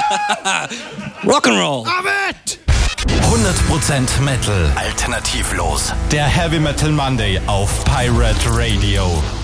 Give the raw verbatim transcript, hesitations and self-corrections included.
Rock'n'Roll. hundert Prozent Metal. Alternativlos. Der Heavy Metal Monday auf Pirate Radio.